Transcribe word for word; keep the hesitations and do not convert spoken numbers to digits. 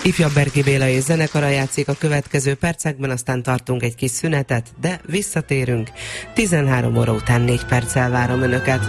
Ifjabbergi Béla és zenekara játszik a következő percekben, aztán tartunk egy kis szünetet, de visszatérünk. tizenhárom óra után négy perccel várom Önöket.